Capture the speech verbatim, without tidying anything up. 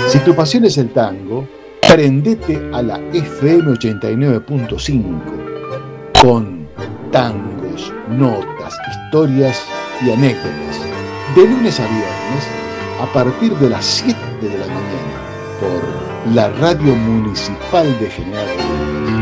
Si tu pasión es el tango, prendete a la F M ochenta y nueve punto cinco con tangos, notas, historias y anécdotas. De lunes a viernes, a partir de las siete de la mañana, por la Radio Municipal de General Pico.